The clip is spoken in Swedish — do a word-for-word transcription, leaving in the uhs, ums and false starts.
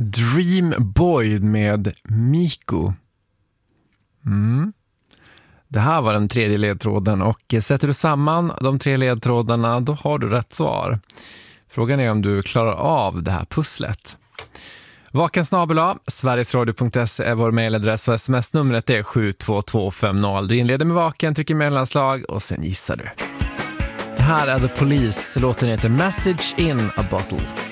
Dream Boy med Miku. Mm. Det här var den tredje ledtråden och sätter du samman de tre ledtrådarna då har du rätt svar. Frågan är om du klarar av det här pusslet. Vaken snabel A, sverigesradio punkt se är vår mejladress och sms-numret är sju två två fem noll. Du inleder med vaken, trycker mellanslag och sen gissar du. Det här är The Police, låten heter Message in a Bottle.